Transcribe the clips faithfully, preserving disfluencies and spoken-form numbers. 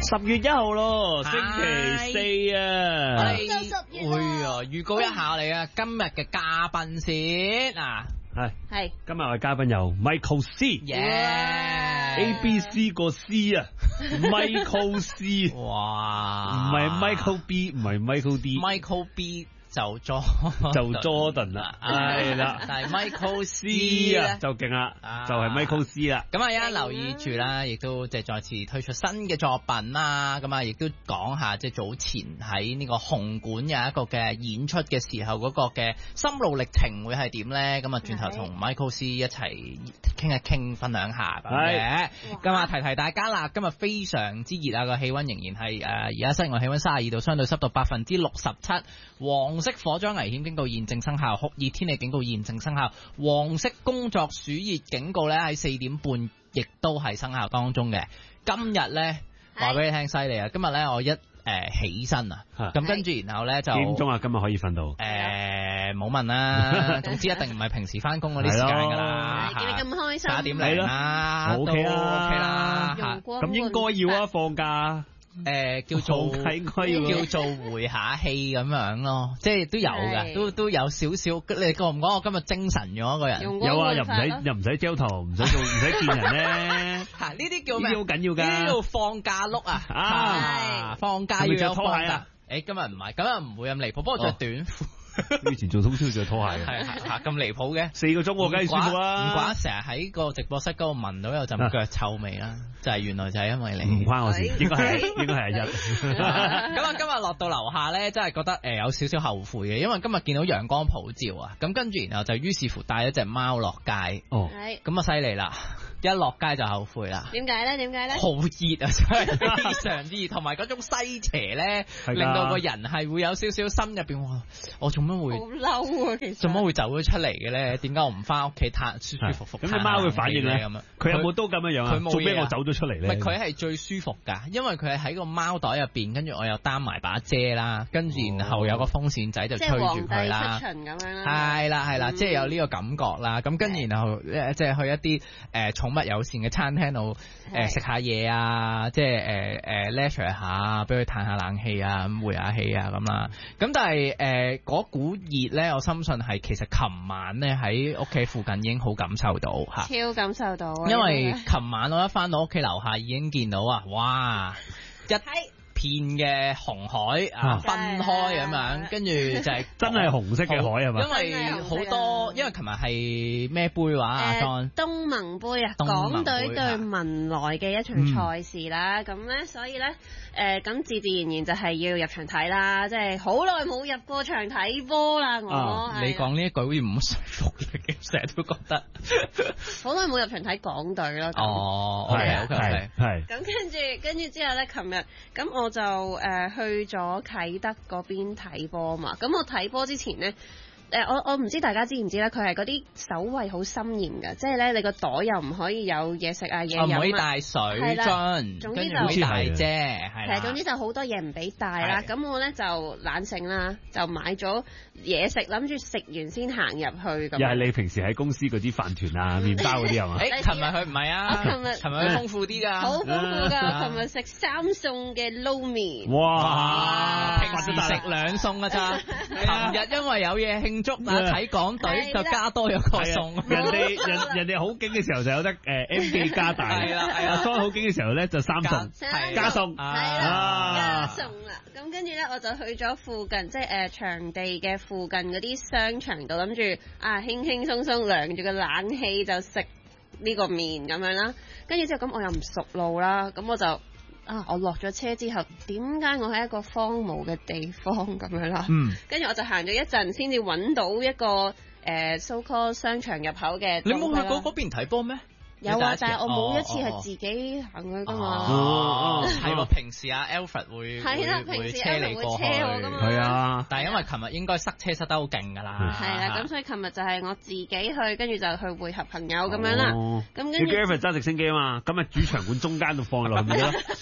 十月一號咯，星期四啊！ 我哋會啊，預告一下我哋啊今日嘅嘉賓先啊， 係係今日我哋嘉賓有 Michael C，A B C 個 C 啊 ，Michael C， 哇， 唔係 Michael B， 唔係 Michael D，Michael B。就 Jo 就 Jordan 啦，係啦， 但係 Michael C 啊就勁啦，就係 Michael C 啦。 咁啊，一留意住啦，亦都即係再次推出新嘅作品啦。咁啊，亦都講下即係早前喺呢個紅館有一個嘅演出嘅時候嗰個嘅心路歷程會係點咧？咁啊，轉頭同 Michael C 一齊傾一傾，分享下咁嘅。咁啊，提提大家啦，今日非常之熱啊，個氣溫仍然係誒而家室外氣溫三十二度，相對濕度百分之六十七，黃色火災危險警告現正生效，酷熱天氣警告現正生效，黃色工作暑熱警告咧喺四點半亦都係生效當中嘅。今日咧話俾你聽犀利啊！今日咧我一誒、呃、起身啊，咁跟住然後咧就幾點鐘啊？今日可以瞓到誒冇問啦，總之一定唔係平時翻工嗰啲時間㗎啦。 見你咁開心， 十一點零啦 ，OK 啦 ，OK 啦， 咁應該要啊放假。 誒、呃，叫做叫做回下氣咁樣咯，即係都有嘅，都都有少少。你覺唔覺我今日精神咗個人？ 有啊，又唔使又唔使焦頭，唔使做，唔使見人咧。 吓，呢啲叫咩？ 呢啲好緊要噶。 呢啲叫放假碌啊！啊，放假要有放假。誒，今日唔係，今日唔會咁離譜，不過着短褲。 以前做通宵着拖鞋嘅， 係係係咁離譜嘅， 四個鐘我梗係舒服啦。唔怪成日喺個直播室嗰度聞到有陣腳臭味啦，就係原來就係因為你。唔關我事，應該係應該係阿一。 咁啊，今日落到樓下咧，真係覺得誒有少少後悔嘅，因為今日見到陽光普照啊，咁跟住然後就於是乎帶咗隻貓落街。哦，咁啊犀利啦！一落街就後悔啦。點解咧？點解咧？好熱啊，真係非常之熱，同埋嗰種西斜咧，令到個人係會有少少心入邊哇，我做乜會好嬲啊？其實做乜會走咗出嚟嘅咧？點解我唔翻屋企攤舒舒服服？咁隻貓嘅反應咧？佢有冇都咁樣樣啊？做咩我走咗出嚟咧？ 唔係佢係最舒服㗎，因為佢係喺個貓袋入邊，跟住我又擔埋把遮啦，跟住然後有個風扇仔就吹住佢啦。即係皇帝出巡咁樣啦。係啦係啦，即係有呢個感覺啦。咁跟住然後即係去一啲誒寵物友善嘅餐廳度誒食下嘢啊，即係誒誒 lecture 下，俾佢嘆下冷氣啊，咁回下氣啊咁啦。咁但係誒嗰股熱咧，我深信係其實琴晚咧喺屋企附近已經好感受到嚇，超感受到。因為琴晚我一翻到屋企樓下已經見到啊，哇一片嘅紅海啊，分開咁樣，跟住就係真係紅色嘅海係嘛？因為好多，因為琴日係咩杯話啊？當東盟杯啊，港隊對文萊嘅一場賽事啦。咁咧，所以咧，誒咁自自然然就係要入場睇啦。即係好耐冇入過場睇波啦。我你講呢一句好似唔說服力嘅，成日都覺得好耐冇入場睇港隊啦。哦，OK OK 係。咁跟住跟住之後咧，琴日咁我。就誒、呃、去咗啟德嗰邊睇波嘛，咁我睇波之前咧，誒、呃、我我唔知大家知唔知咧，佢係嗰啲守衛好森嚴嘅，即係咧你個袋又唔可以有嘢食啊嘢飲啊，唔可以帶水樽，總之就唔帶啫，係啦，總之就好多嘢唔俾帶啦。咁我咧就懶醒啦，就買咗嘢食，諗住食完先行入去咁。又係你平時喺公司嗰啲飯團啊、麵包嗰啲係嘛？誒，琴日佢唔係啊，琴日琴日佢豐富啲㗎，好豐富㗎。琴日食三餸嘅撈麵，哇！平時食兩餸㗎咋，琴日因為有嘢慶祝啊，睇港隊就加多咗個餸。 人哋人人哋好景嘅時候就有得誒 M 記加大，係啦係啦。當好景嘅時候咧就三餸加餸，係啦加餸啦。咁跟住咧我就去咗附近，即係誒場地嘅附近嗰啲商場度，諗住啊輕輕鬆鬆涼住個冷氣就食呢個麵咁樣啦。跟住之後咁我又唔熟路啦，咁我就啊我落咗車之後，點解我喺一個荒蕪嘅地方咁樣啦？嗯，跟住我就行咗一陣，先至揾到一個誒 so called 商場入口嘅。你冇去過嗰邊睇波咩？有啊，但係我冇一次係自己行去噶嘛。哦，係喎，平時阿 Alfred 會係啦，平時 Alfred 會車我噶嘛。係啊，但係因為琴日應該塞車塞得好勁噶啦。係啦，咁所以琴日就係我自己去，跟住就去會合朋友咁樣啦。咁跟住 Alfred 揸直升機啊嘛，咁啊主場館中間度放落去咪得咯。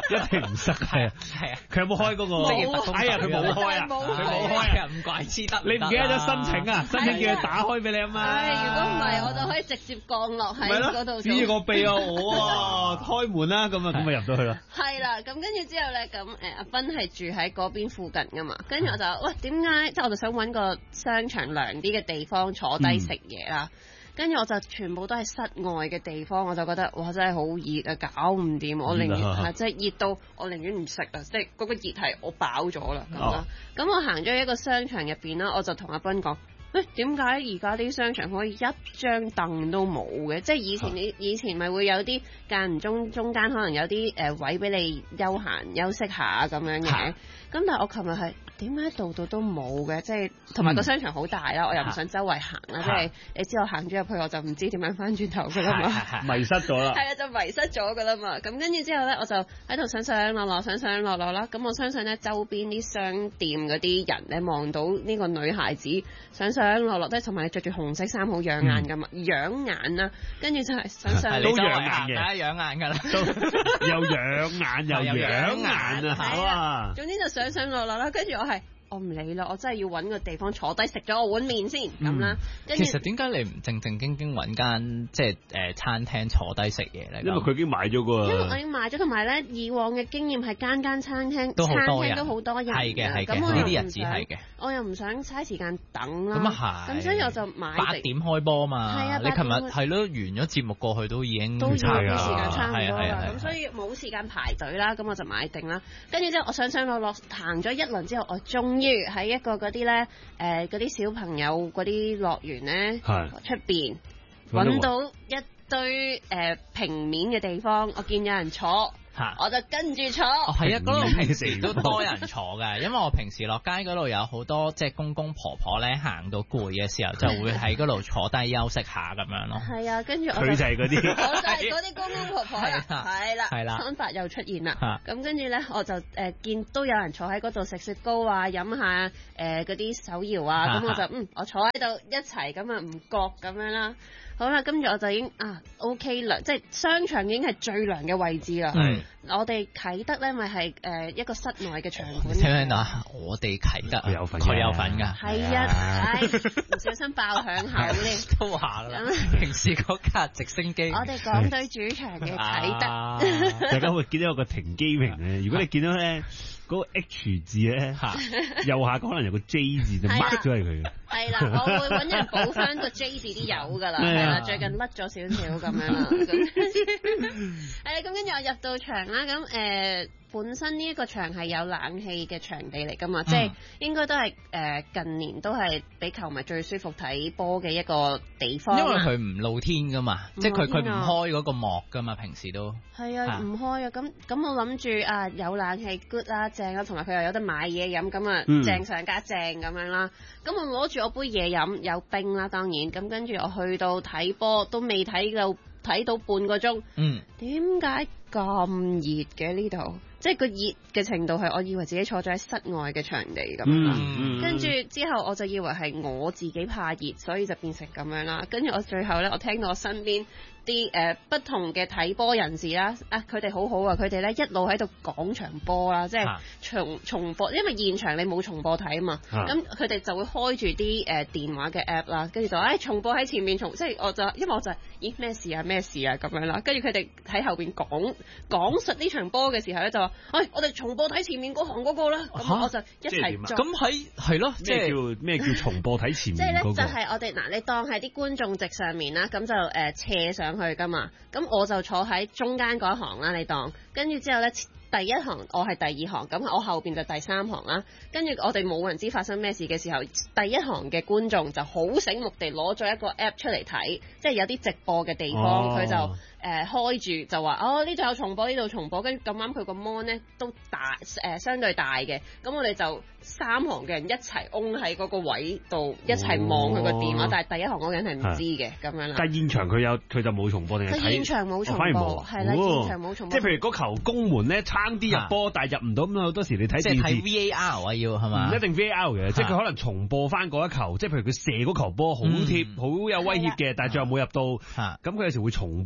一定唔塞係啊係啊， 佢有冇開嗰個？哎呀，佢冇開啊，佢冇開啊， 唔怪之得。 你唔記得咗申請啊？申請叫佢打開俾你啊嘛。 唉，如果唔係，我就可以直接降落喺嗰度。 指住個鼻啊，我啊開門啦，咁啊咁啊入到去啦。 係啦，咁跟住之後咧，咁誒阿斌係住喺嗰邊附近噶嘛，跟住我就喂點解？即係我就想揾個商場涼啲嘅地方坐低食嘢啦。跟住我就全部都係室外嘅地方，我就覺得哇真係好熱啊，搞唔掂，我寧願係即係熱到我寧願唔食啊，即係嗰個熱係我飽咗啦咁啦。咁、哦、我行咗一個商場入邊啦，我就同阿斌講：喂，點解而家啲商場可以一張凳都冇嘅？即係以前你以前咪會有啲間唔中中間可能有啲誒位俾你休閒休息下咁樣嘅。咁但係我琴日係點解度度都冇嘅？即係同埋個商場好大啦，我又唔想周圍行啦。即係你知我行咗入去，我就唔知點樣翻轉頭噶啦嘛， 迷失咗啦。 係啊，就迷失咗噶啦嘛。咁跟住之後咧，我就喺度上上落落，上上落落啦。咁我相信咧，周邊啲商店嗰啲人咧，望到呢個女孩子上上落落，即係同埋你着住紅色衫好養眼噶嘛，養眼啦。跟住就係上上都養眼嘅， 養眼噶啦， 又養眼又養眼啊，好啊。 總之就上上落落啦，跟住我係。我唔理啦，我真係要揾個地方坐低食咗我碗麵先咁啦。 嗯、其實點解你唔正正經經揾間即係誒餐廳坐低食嘢咧？ 因為佢已經買咗個。 因為我已經買咗，同埋咧以往嘅經驗係間間餐廳都好多人，餐廳都好多人。 係嘅係嘅，呢啲日子係嘅。 我又唔想嘥時間等啦。 咁啊係。 咁所以我就買。 八點開波嘛。 係啊。 你琴日係咯，完咗節目過去都已經都要差啲時間差唔多啦。 咁所以冇時間排隊啦，咁我就買定啦。跟住之後我上上落落行咗一輪之後，我終於喺一個嗰啲咧，誒嗰啲小朋友嗰啲樂園咧，出邊揾到一堆誒、呃、平面嘅地方，我見有人坐。我就跟住坐。 哦，係啊，嗰度平時都多人坐嘅，因為我平時落街嗰度有好多即係公公婆婆咧，行到攰嘅時候就會喺嗰度坐低休息下咁樣咯。 係啊，跟住我佢就係嗰啲， 我就係嗰啲公公婆婆啦，係啦， 係啦， 方法又出現啦。咁跟住咧，我就誒、呃、見都有人坐喺嗰度食雪糕啊，飲下誒嗰啲手搖啊，咁我就嗯，我坐喺度一齊咁啊，唔覺咁樣啦。好啦，跟住我就已經啊 OK 涼，即係商場已經係最涼嘅位置啦。嗯，我哋啟德咧咪係誒一個室內嘅場館。 聽唔聽到啊？我哋啟德佢有份，佢有份㗎。係啊， 唉，唔小心爆響口咧。 都話啦，平時嗰架直升機。 我哋港隊主場嘅啟德。 大家會見到有個停機坪咧，如果你見到咧嗰個 H 字咧，右下可能有個 J 字就 mark 咗係佢嘅。 係啦，我會揾人補翻個 J 字啲油㗎啦，係啦，最近甩咗少少咁樣啦。咁誒，咁跟住我入到場啦，咁誒、呃、本身呢一個場係有冷氣嘅場地嚟㗎嘛，嗯、即係應該都係誒、呃、近年都係俾球迷最舒服睇波嘅一個地方。 因為佢唔露天㗎嘛，即係佢佢唔開嗰個幕㗎嘛，平時都係啊，唔開啊，咁咁我諗住啊有冷氣 good 啦，正啦，同埋佢又有得買嘢飲，咁啊、嗯、正上加正咁樣啦。咁我攞住我杯嘢飲，有冰啦，當然。咁跟住我去到睇波，都未睇到睇到半個鐘。嗯，點解咁熱嘅呢度？即係個熱嘅程度係，我以為自己坐咗喺室外嘅場地咁啦。嗯、跟住之後我就以為係我自己怕熱，所以就變成咁樣啦。跟住我最後咧，我聽到我身邊啲誒、呃、不同嘅睇波人士啦，啊佢哋好好啊，佢哋咧一路喺度講場波啦，即係重重播，因為現場你冇重播睇啊嘛，咁佢哋就會開住啲誒電話嘅 app 啦，跟住就誒、哎、重播喺前面重，即係我就因為我就咦咩事啊咩事啊咁樣啦，跟住佢哋喺後邊講講述呢場波嘅時候咧就話，喂、哎、我哋重播睇前面嗰行嗰個啦，咁我就一齊咁喺係咯，即係叫咩叫重播睇前面嗰個？ 即係咧就係我哋嗱，你當係啲觀眾席上面啦，咁就誒、呃、斜上去噶嘛，咁我就坐喺中間嗰一行啦，你當，跟住之後咧第一行我係第二行，咁我後邊就第三行啦，跟住我哋冇人知發生咩事嘅時候，第一行嘅觀眾就好醒目地攞咗一個 app 出嚟睇，即係有啲直播嘅地方，佢、哦、就誒、呃、開住就話哦呢度有重播，呢度重播，跟住咁啱佢個 mon 咧都大誒、呃、相對大嘅，咁我哋就三行嘅人一齊擁喺嗰個位度一齊望佢個電話，哦、但係第一行嗰個人係唔知嘅咁樣啦。 但係現場佢有佢就冇重播定係睇？ 現場冇重播，係啦、哦，現場冇重播。 即係譬如嗰球攻門咧，差啲入波，但係入唔到咁，好多時你睇電視睇 V A R 啊，要係嘛？ 唔一定 V A R 嘅，即係佢可能重播翻嗰一球，即係譬如佢射嗰球波好貼，好、嗯、有威脅嘅，但係最後冇入到，咁佢有時會重播翻嗰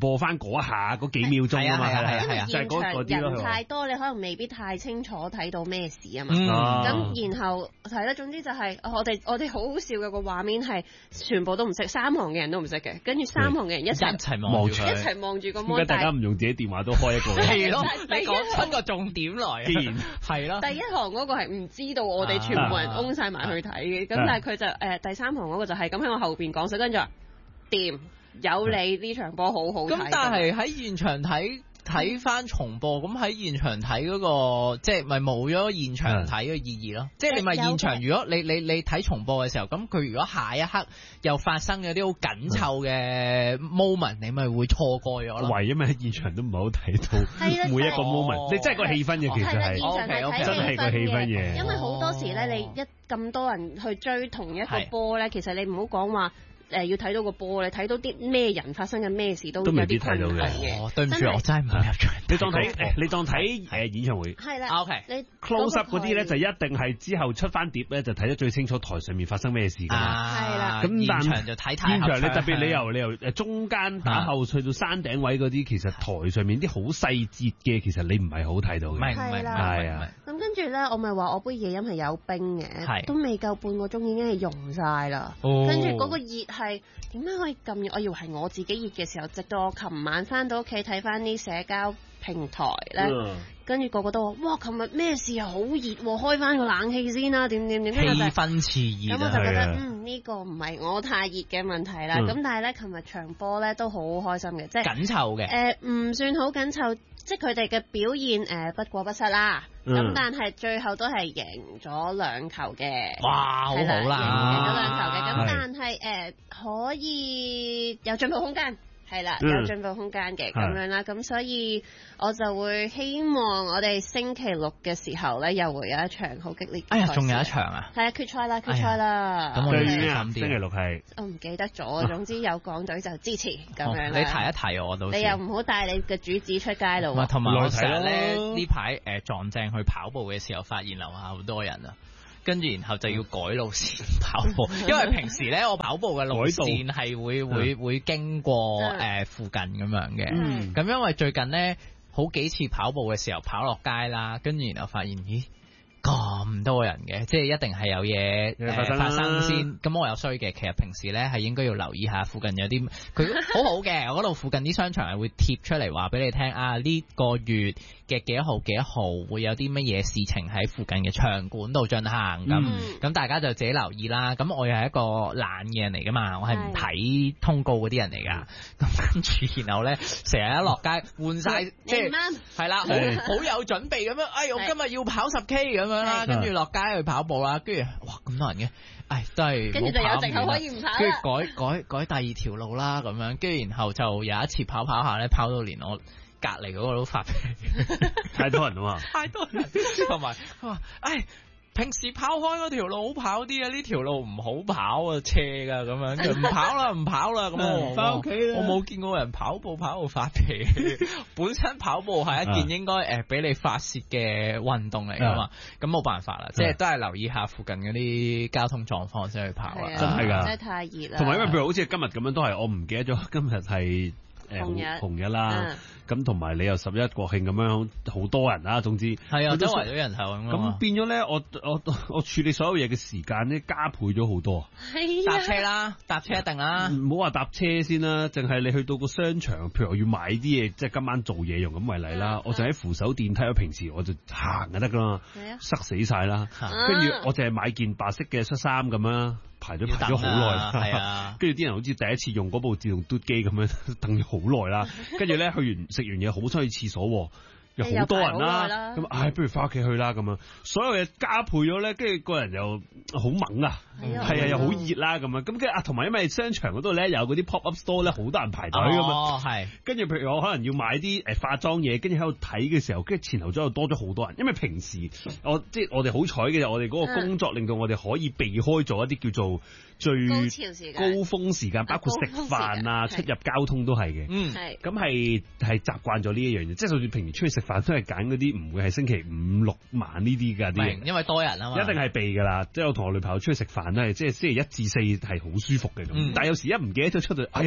嗰下嗰幾秒鐘啊嘛，係係係啊，因為現場人太多，你可能未必太清楚睇到咩事啊嘛。咁然後係啦，總之就係我哋我哋好好笑嘅個畫面係全部都唔識，三行嘅人都唔識嘅，跟住三行嘅人一齊一齊望住， 一齊望住個摩。 點解大家唔用自己電話都開一個？ 係咯，你講出個重點來。既然係咯， 第一行嗰個係唔知道我哋全部人擁晒埋去睇嘅，咁但係佢就誒第三行嗰個就係咁喺我後邊講，所以跟住話掂。有你呢場波好好睇。咁但係喺現場睇睇翻重播，咁喺現場睇嗰個即係咪冇咗現場睇嘅意義咯？即係你咪現場，如果你你你睇重播嘅時候，咁佢如果下一刻又發生咗啲好緊湊嘅 moment，你咪會錯過咗咯。 唯一咪喺現場都唔係好睇到每一個 moment，你真係個氣氛嘅其實係。 現場係睇氣氛嘅， 真係個氣氛嘅。 因為好多時咧，你一咁多人去追同一個波咧，其實你唔好講話。誒要睇到個波，你睇到啲咩人發生緊咩事都有啲困難嘅。 哦，對唔住，我真係唔入場。 你當睇誒，你當睇誒演唱會。 係啦。 OK。 你 close up 嗰啲咧，就一定係之後出翻碟咧，就睇得最清楚台上面發生咩事㗎嘛。 係啦。 咁但現場就睇太。現場你特別你由你由誒中間打後去到山頂位嗰啲，其實台上面啲好細節嘅，其實你唔係好睇到嘅。 明明係啊。 咁跟住咧，我咪話我杯嘢飲係有冰嘅，都未夠半個鐘已經係溶晒啦。跟住嗰個熱係點樣可以咁熱？我以為係我自己熱嘅時候，直到我琴晚翻到屋企睇翻啲社交平台咧，跟住、嗯、個個都話：哇！琴日咩事啊？好熱喎，開翻個冷氣先啦，點點點。 氣氛熾熱。 咁我就覺得嗯呢、呢個唔係我太熱嘅問題啦。咁、嗯、但係咧，琴日場波咧都好開心嘅，即係緊湊嘅。 誒唔、呃、算好緊湊，即係佢哋嘅表現誒、呃、不過不失啦。咁、嗯、但係最後都係贏咗兩球嘅。 哇！好好啦， 贏咗兩球嘅。咁但係誒、呃、可以有進步空間。係啦，有進步空間嘅咁樣啦，咁所以我就會希望我哋星期六嘅時候咧，又會有一場好激烈嘅。 哎呀，仲有一場啊！ 係啊，決賽啦，決賽啦。 咁我哋星期六係我唔記得咗，總之有港隊就支持咁樣。 你提一提我到時。 你又唔好帶你嘅主子出街咯。 同埋我成日咧呢排誒撞正去跑步嘅時候，發現樓下好多人啊。跟住然後就要改路線跑步，因為平時咧我跑步嘅路線係會會會經過誒、呃、附近咁樣嘅。咁、嗯、因為最近咧好幾次跑步嘅時候跑落街啦，跟住然後發現咦咁多人嘅，即係一定係有嘢誒、呃、發生先。咁我又衰嘅，其實平時咧係應該要留意下附近有啲，佢好好嘅，我嗰度附近啲商場係會貼出嚟話俾你聽啊，呢、這個月嘅幾多號幾多號會有啲乜嘢事情喺附近嘅場館度進行，咁咁、嗯、大家就自己留意啦。咁我又係一個懶嘅人嚟噶嘛，我係唔睇通告嗰啲人嚟噶。咁跟住然後咧，成日一落街換晒，即係係啦，好好有準備咁樣。哎，我今日要跑十 K 咁樣啦，跟住落街去跑步啦，跟住哇咁多人嘅，唉都係跟住就有藉口可以唔跑啦。 跟住改改改第二條路啦，咁樣跟住然後就有一次跑跑下咧，跑到連我隔離嗰個都發脾氣， 太多人啊嘛， 太多人，同埋佢話，唉，平時跑開嗰條路好跑啲啊，呢條路唔好跑啊，斜噶咁樣，就唔跑啦，唔跑啦，咁我翻屋企啦。我冇見過人跑步跑到發脾氣，本身跑步係一件應該誒俾你發泄嘅運動嚟噶嘛，咁冇辦法啦，即係都係留意下附近嗰啲交通狀況先去跑啦， 真係噶， 真係太熱啦。 同埋因為譬如好似今日咁樣都係，我唔記得咗今日係。誒紅日紅日啦，咁同埋你又十一國慶咁樣，好多人啦。總之係啊，周圍都人頭咁。 咁變咗咧，我我我處理所有嘢嘅時間咧，加倍咗好多。 係搭車啦，搭車一定啦。 唔好話搭車先啦，淨係你去到個商場，譬如我要買啲嘢，即係今晚做嘢用咁為例啦。我就喺扶手電梯，我平時我就行就得噶啦，塞死晒啦。跟住我淨係買件白色嘅恤衫咁樣。排咗排咗好耐，係啊，跟住啲人好似第一次用嗰部自動嘟機咁樣等咗好耐啦，跟住咧去完食完嘢好想去廁所。有好多人啦，咁唉，不如翻屋企去啦咁樣，所有嘢加倍咗咧，跟住個人又好猛啊，係啊，又好熱啦咁樣，咁跟住啊，同埋因為商場嗰度咧有嗰啲 pop up store 咧，好多人排隊咁樣， 哦，係， 跟住譬如我可能要買啲誒化妝嘢，跟住喺度睇嘅時候，跟住前後左右多咗好多人，因為平時我即係我哋好彩嘅，我哋嗰個工作令到我哋可以避開咗一啲叫做最高峰時間，包括食飯啊、出入交通都係嘅，嗯，係，咁係係習慣咗呢一樣嘢，即係就算平時出去食飯都係揀嗰啲唔會係星期五六晚呢啲㗎啲， 因為多人啊嘛， 一定係避㗎啦。即係我同我女朋友出去食飯都係，即係星期一至四係好舒服嘅咁。嗯、但係有時一唔記得咗出到，哎呀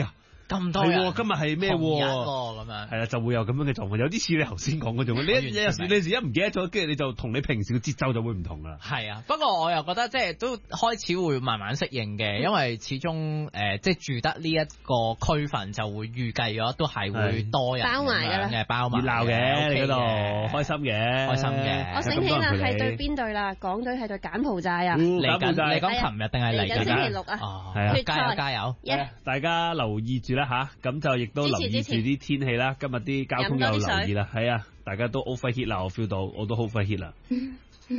咁多人， 今日係咩喎？ 咁樣係啦，就會有咁樣嘅狀況，有啲似你頭先講嗰種。你一有時你時一唔記得咗，跟住你就同你平時嘅節奏就會唔同啦。 係啊，不過我又覺得即係都開始會慢慢適應嘅，因為始終誒即係住得呢一個區份就會預計咗都係會多人包埋㗎啦， 包埋熱鬧嘅你嗰度，開心嘅， 開心嘅。 我醒起啦，係對邊隊啦？港隊係對柬埔寨啊！ 嚟緊你講琴日定係嚟緊？ 星期六啊！ 係啊， 加油加油！ 大家留意住啦吓，咁就亦都留意住啲天氣啦。今日啲交通又留意啦，係啊，大家都 overheat 啦，我 feel 到我都 overheat 啦。